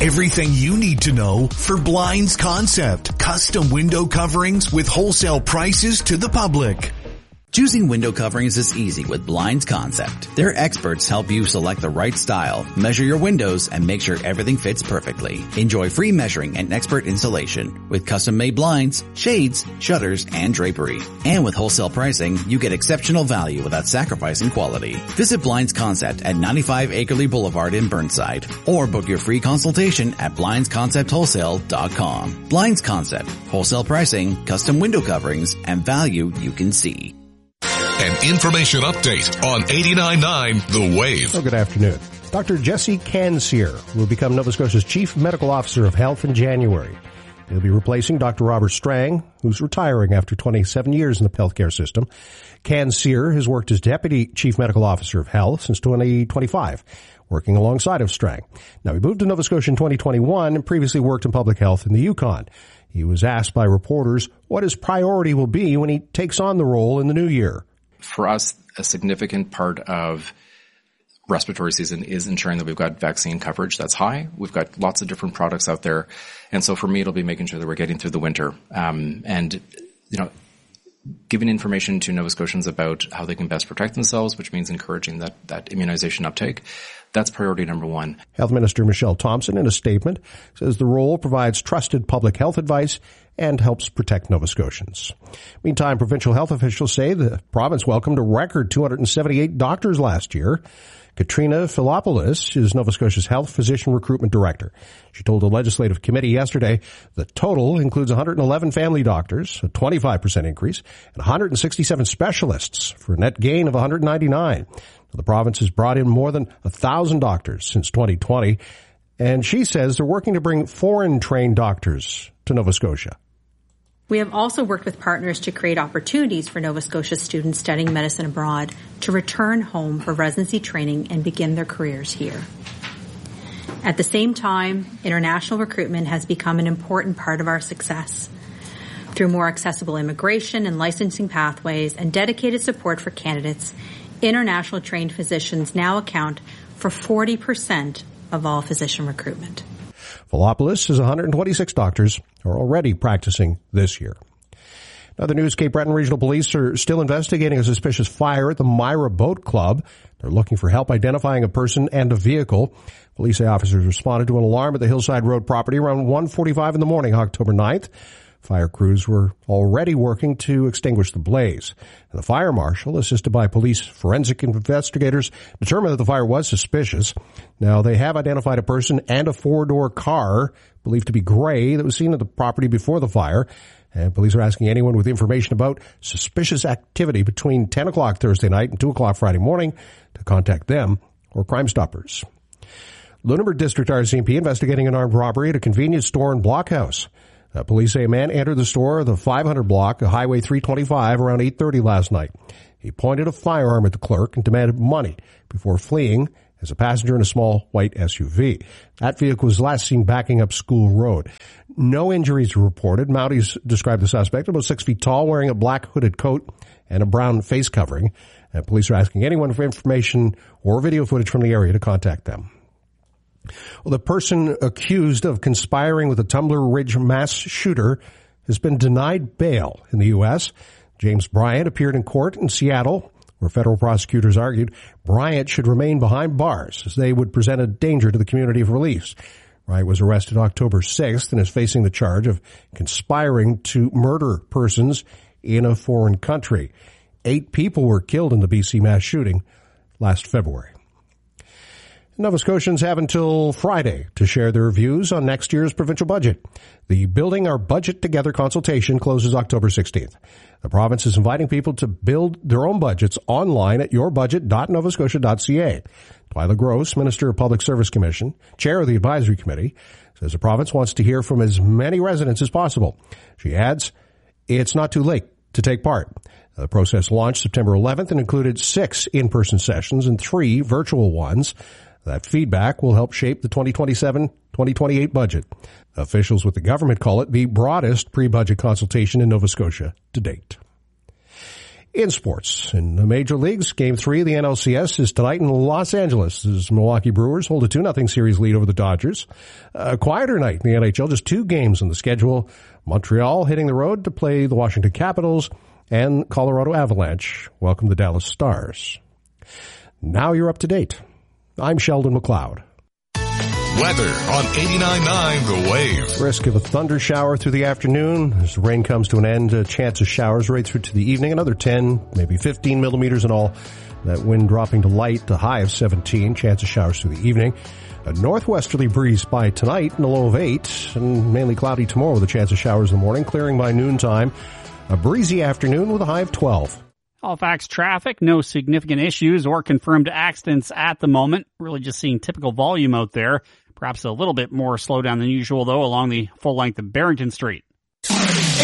Everything you need to know for Blinds Concept. Custom window coverings with wholesale prices to the public. Choosing window coverings is easy with Blinds Concept. Their experts help you select the right style, measure your windows, and make sure everything fits perfectly. Enjoy free measuring and expert installation with custom-made blinds, shades, shutters, and drapery. And with wholesale pricing, you get exceptional value without sacrificing quality. Visit Blinds Concept at 95 Acreley Boulevard in Burnside, or book your free consultation at blindsconceptwholesale.com. Blinds Concept, wholesale pricing, custom window coverings, and value you can see. An information update on 89.9 The Wave. Good afternoon. Dr. Jesse Cansear will become Nova Scotia's Chief Medical Officer of Health in January. He'll be replacing Dr. Robert Strang, who's retiring after 27 years in the healthcare system. Cansear has worked as Deputy Chief Medical Officer of Health since 2025, working alongside of Strang. Now, he moved to Nova Scotia in 2021 and previously worked in public health in the Yukon. He was asked by reporters what his priority will be when he takes on the role in the new year. For us, a significant part of respiratory season is ensuring that we've got vaccine coverage that's high. We've got lots of different products out there. And so for me, it'll be making sure that we're getting through the winter. Giving information to Nova Scotians about how they can best protect themselves, which means encouraging that immunization uptake. That's priority number one. Health Minister Michelle Thompson, in a statement, says the role provides trusted public health advice and helps protect Nova Scotians. Meantime, provincial health officials say the province welcomed a record 278 doctors last year. Katrina Philopoulos is Nova Scotia's Health Physician Recruitment Director. She told the Legislative Committee yesterday the total includes 111 family doctors, a 25% increase, and 167 specialists for a net gain of 199. The province has brought in more than 1,000 doctors since 2020, and she says they're working to bring foreign-trained doctors to Nova Scotia. We have also worked with partners to create opportunities for Nova Scotia students studying medicine abroad to return home for residency training and begin their careers here. At the same time, international recruitment has become an important part of our success. Through more accessible immigration and licensing pathways and dedicated support for candidates, international trained physicians now account for 40% of all physician recruitment. Philopoulos says 126 doctors are already practicing this year. Now, the news, Cape Breton Regional Police are still investigating a suspicious fire at the Myra Boat Club. They're looking for help identifying a person and a vehicle. Police officers responded to an alarm at the Hillside Road property around 1:45 in the morning, October 9th. Fire crews were already working to extinguish the blaze. And the fire marshal, assisted by police forensic investigators, determined that the fire was suspicious. Now, they have identified a person and a four-door car, believed to be gray, that was seen at the property before the fire. And police are asking anyone with information about suspicious activity between 10 o'clock Thursday night and 2 o'clock Friday morning to contact them or Crime Stoppers. Lunenburg District RCMP investigating an armed robbery at a convenience store and blockhouse. Police say a man entered the store, the 500 block of Highway 325, around 8:30 last night. He pointed a firearm at the clerk and demanded money before fleeing as a passenger in a small white SUV. That vehicle was last seen backing up School Road. No injuries were reported. Mounties described the suspect about 6 feet tall, wearing a black hooded coat and a brown face covering. Police are asking anyone for information or video footage from the area to contact them. Well, the person accused of conspiring with the Tumbler Ridge mass shooter has been denied bail in the U.S. James Bryant appeared in court in Seattle, where federal prosecutors argued Bryant should remain behind bars as they would present a danger to the community if released. Bryant was arrested October 6th and is facing the charge of conspiring to murder persons in a foreign country. 8 people were killed in the BC mass shooting last February. Nova Scotians have until Friday to share their views on next year's provincial budget. The Building Our Budget Together consultation closes October 16th. The province is inviting people to build their own budgets online at yourbudget.novascotia.ca. Twyla Gross, Minister of Public Service Commission, Chair of the Advisory Committee, says the province wants to hear from as many residents as possible. She adds, it's not too late to take part. The process launched September 11th and included 6 in-person sessions and 3 virtual ones. That feedback will help shape the 2027-2028 budget. Officials with the government call it the broadest pre-budget consultation in Nova Scotia to date. In sports, in the major leagues, Game 3 of the NLCS is tonight in Los Angeles as Milwaukee Brewers hold a 2-0 series lead over the Dodgers. A quieter night in the NHL, just 2 games on the schedule. Montreal hitting the road to play the Washington Capitals, and Colorado Avalanche welcome the Dallas Stars. Now you're up to date. I'm Sheldon McLeod. Weather on 89.9 The Wave. Risk of a thunder shower through the afternoon. As the rain comes to an end, a chance of showers right through to the evening. Another 10, maybe 15 millimeters in all. That wind dropping to light, a high of 17. Chance of showers through the evening. A northwesterly breeze by tonight and a low of 8. And mainly cloudy tomorrow with a chance of showers in the morning. Clearing by noontime. A breezy afternoon with a high of 12. Halifax traffic, no significant issues or confirmed accidents at the moment. Really just seeing typical volume out there. Perhaps a little bit more slowdown than usual, though, along the full length of Barrington Street.